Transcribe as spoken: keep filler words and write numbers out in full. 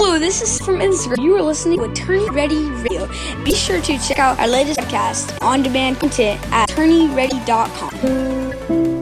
Hello, this is from Instagram. You are listening to Attorney Ready Radio. Be sure to check out our latest podcast, on-demand content at attorney ready dot com.